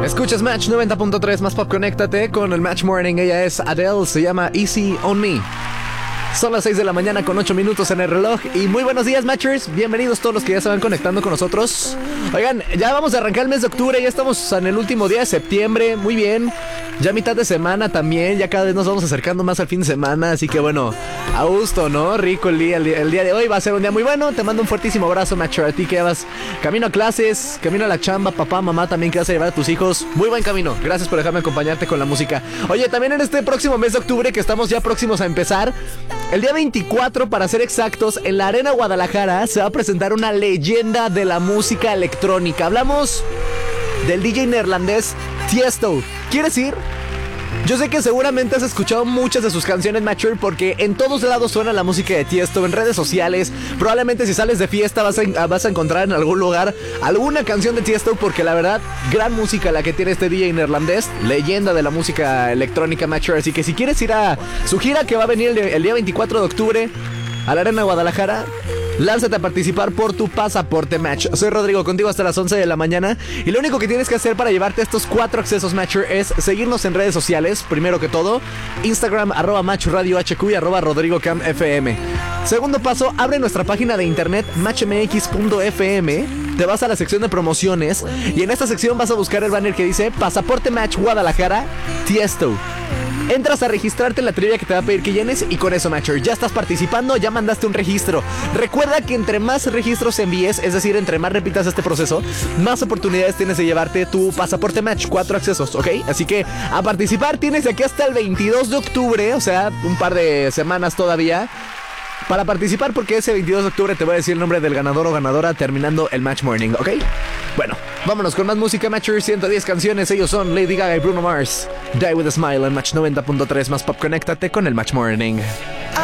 Escuchas Match 90.3 más pop, conéctate con el Match Morning. Ella es Adele, se llama Easy on Me. Son las 6 de la mañana con 8 minutos en el reloj. Y muy buenos días, Matchers. Bienvenidos todos los que ya se van conectando con nosotros. Oigan, ya vamos a arrancar el mes de octubre. Ya estamos en el último día de septiembre. Muy bien. Ya mitad de semana también. Ya cada vez nos vamos acercando más al fin de semana. Así que bueno, a gusto, ¿no? Rico el día de hoy. Va a ser un día muy bueno. Te mando un fuertísimo abrazo, Matcher. A ti que vas camino a clases, camino a la chamba, papá, mamá también que vas a llevar a tus hijos. Muy buen camino. Gracias por dejarme acompañarte con la música. Oye, también en este próximo mes de octubre, que estamos ya próximos a empezar, el día 24, para ser exactos, en la Arena Guadalajara se va a presentar una leyenda de la música electrónica. Hablamos del DJ neerlandés Tiesto. ¿Quieres ir? Yo sé que seguramente has escuchado muchas de sus canciones, Matcher, porque en todos lados suena la música de Tiesto, en redes sociales. Probablemente si sales de fiesta vas a encontrar en algún lugar alguna canción de Tiesto, porque la verdad, gran música la que tiene este DJ neerlandés, leyenda de la música electrónica, Matcher. Así que si quieres ir a su gira, que va a venir el día 24 de octubre a la Arena Guadalajara, lánzate a participar por tu pasaporte, Match. Soy Rodrigo, contigo hasta las 11 de la mañana. Y lo único que tienes que hacer para llevarte estos 4 accesos, Matcher, es seguirnos en redes sociales. Primero que todo, Instagram, @MatchRadioHQ y @RodrigoCamFM. Segundo paso, abre nuestra página de internet, matchmx.fm. Te vas a la sección de promociones y en esta sección vas a buscar el banner que dice Pasaporte Match Guadalajara Tiesto. Entras a registrarte en la trivia que te va a pedir que llenes y con eso, Matcher, ya estás participando, ya mandaste un registro. Recuerda que entre más registros envíes, es decir, entre más repitas este proceso, más oportunidades tienes de llevarte tu pasaporte Match, 4 accesos, ¿ok? Así que a participar tienes de aquí hasta el 22 de octubre, o sea, un par de semanas todavía para participar, porque ese 22 de octubre te voy a decir el nombre del ganador o ganadora terminando el Match Morning, ¿ok? Bueno, vámonos con más música, Matcher. 110 canciones, ellos son Lady Gaga y Bruno Mars. Die with a Smile en Match 90.3 más pop, conéctate con el Match Morning.